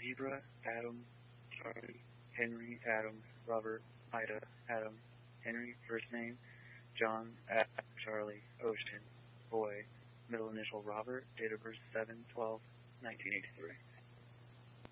Zebra, Adam, Charlie, Henry, Adam, Robert, Ida, Adam, Henry, first name, John, Adam, Charlie, Ocean, boy, middle initial Robert, date of birth 7/12/1983.